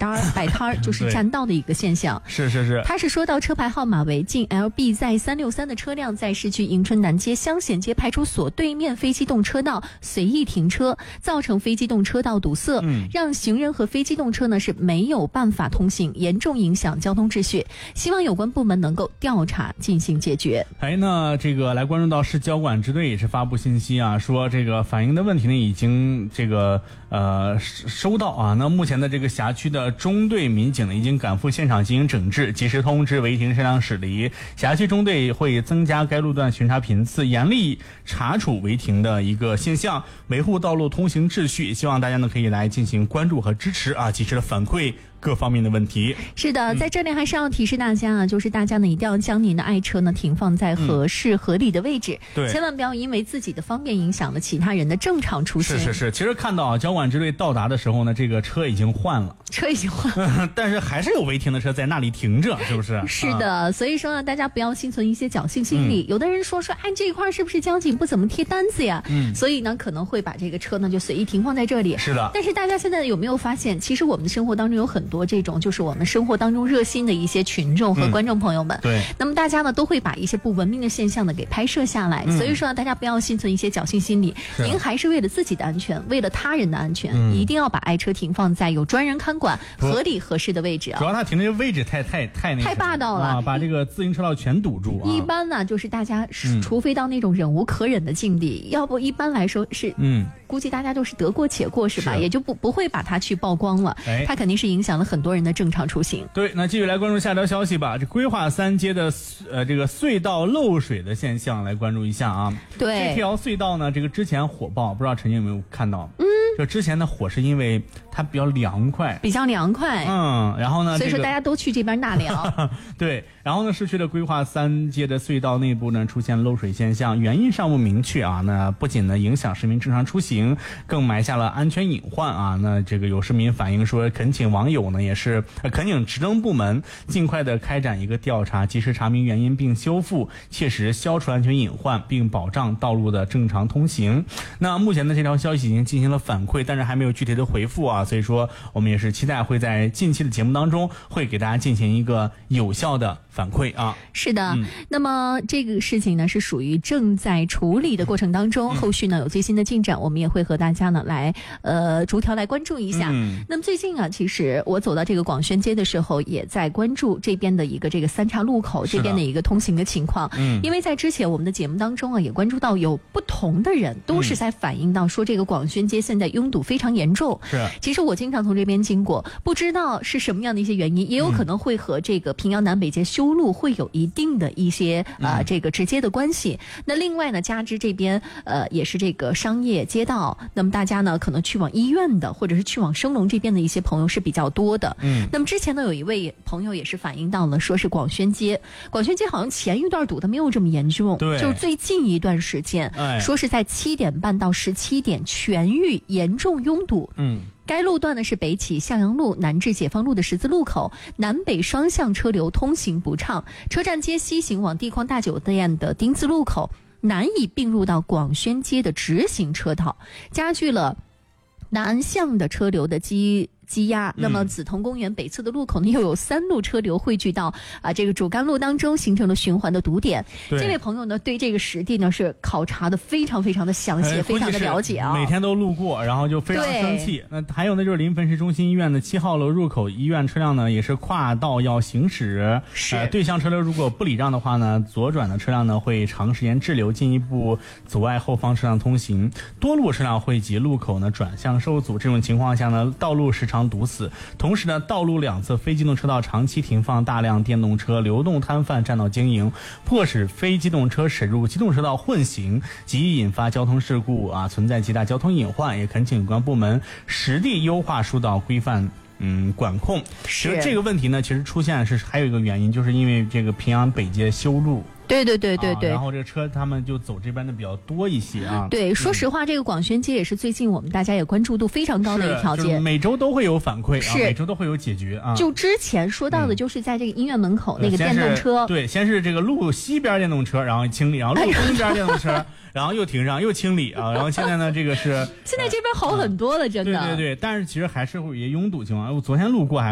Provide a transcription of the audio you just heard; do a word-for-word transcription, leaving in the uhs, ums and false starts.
摊摆摊儿，就是占道的一个现象。 是是是， 他是说到车牌号码为晋 L B 在三六三的车辆在市区迎春南街香贤街派出所对面非机动车道随意停车，造成非机动车道堵塞， 嗯， 让行人和非机动车呢是没有办法通行，严重影响交通秩序。希望有关部门能够调查进行解决。 哎，那这个来关注到市交管支队也是发布信息啊，说这个反映的问题呢已经这个呃收到啊。那目前的这个辖区的中队民警呢已经赶赴现场进行整治，及时通知违停车辆驶离。辖区中队会增加该路段巡查频次，严厉查处违停的一个现象，维护道路通行秩序。希望大家呢可以来进行关注和支持啊，及时的反馈各方面的问题。 是的，在这里还是要提示大家啊，就是大家呢一定要将您的爱车呢停放在合适合理的位置， 嗯、对， 千万不要因为自己的方便影响了其他人的正常出行。 是是是，其实看到啊，交管支队到达的时候呢，这个车已经换了， 车已经换了， 但是还是有违停的车在那里停着，是不是？ 是的，啊、所以说呢，大家不要心存一些侥幸心理。嗯、有的人说说，哎，这一块是不是交警不怎么贴单子呀？嗯，所以呢，可能会把这个车呢就随意停放在这里。 是的， 但是大家现在有没有发现，其实我们的生活当中有很多这种，就是我们生活当中热心的一些群众和观众朋友们。 嗯、对， 那么大家呢都会把一些不文明的现象呢给拍摄下来，嗯、所以说呢，大家不要心存一些侥幸心理，您还是为了自己的安全，为了他人的安全，嗯、一定要把爱车停放在有专人看管、合理合适的位置啊。 主要他停的位置太太太那太霸道了， 啊，把这个自行车道全堵住啊。 一般呢，就是大家除非到那种忍无可忍的境地，嗯、要不一般来说是嗯。估计大家都是得过且过是吧？是也就不不会把它去曝光了。哎，它肯定是影响了很多人的正常出行。 对，那继续来关注下条消息吧。这规划三街的呃这个隧道漏水的现象来关注一下啊。 对， 这条隧道呢，这个之前火爆，不知道陈静有没有看到？嗯，就之前的火是因为它比较凉快， 比较凉快。 嗯，然后呢， 所以说大家都去这边纳凉。 对，然后呢，市区的规划三街的隧道内部呢出现漏水现象，原因尚不明确啊。那不仅呢影响市民正常出行，更埋下了安全隐患啊！那这个有市民反映说，恳请网友呢也是、呃、恳请职能部门尽快的开展一个调查，及时查明原因并修复，切实消除安全隐患，并保障道路的正常通行。那目前的这条消息已经进行了反馈，但是还没有具体的回复啊，所以说我们也是期待会在近期的节目当中会给大家进行一个有效的反馈啊。 是的、嗯、那么这个事情呢是属于正在处理的过程当中、嗯、后续呢有最新的进展，我们也会和大家呢来呃逐条来关注一下、嗯、那么最近啊其实我走到这个广宣街的时候也在关注这边的一个这个三岔路口这边的一个通行的情况，嗯，因为在之前我们的节目当中啊也关注到有不同的人都是在反映到说这个广宣街现在拥堵非常严重， 是， 其实我经常从这边经过，不知道是什么样的一些原因，也有可能会和这个平遥南北街修路会有一定的一些啊、呃、这个直接的关系。那另外呢，加之这边呃也是这个商业街道，那么大家呢可能去往医院的或者是去往升龙这边的一些朋友是比较多的。嗯，那么之前呢有一位朋友也是反映到了，说是广宣街，广宣街好像前一段堵的没有这么严重， 对， 就是最近一段时间，哎、说是在七点半到十七点全域严重拥堵。嗯。该路段呢是北起向阳路南至解放路的十字路口，南北双向车流通行不畅，车站街西行往地矿大酒店的丁字路口难以并入到广宣街的直行车道，加剧了南向的车流的积积压。那么紫藤公园北侧的路口呢，又有三路车流汇聚到啊这个主干路当中，形成了循环的堵点。这位朋友呢，对这个实地呢是考察的非常非常的详细，非常的了解啊， 每天都路过，然后就非常生气。那还有呢，就是临汾市中心医院的七号楼入口，医院车辆呢也是跨道要行驶， 是、 呃、对向车流如果不礼让的话呢，左转的车辆呢会长时间滞留，进一步阻碍后方车辆通行，多路车辆汇集，路口呢转向受阻。这种情况下呢，道路时常堵死，同时呢，道路两侧非机动车道长期停放大量电动车，流动摊贩占道经营，迫使非机动车驶入机动车道混行，极易引发交通事故啊，存在极大交通隐患。也恳请有关部门实地优化疏导规范。嗯，管控。其实这个问题呢，其实出现是还有一个原因，就是因为这个平阳北街修路。 对对对对对、 啊，然后这个车他们就走这边的比较多一些啊。 对，说实话，嗯、这个广宣街也是最近我们大家也关注度非常高的一条街， 每周都会有反馈， 是、 啊、每周都会有解决啊。 就之前说到的，就是在这个医院门口那个电动车， 嗯、对，先是这个路西边电动车，然后清理，然后路东边电动车，然后又停上又清理啊，然后现在呢，这个是现在这边好很多了，真的。 对对对，但是其实还是会有拥堵情况。我昨天路过还。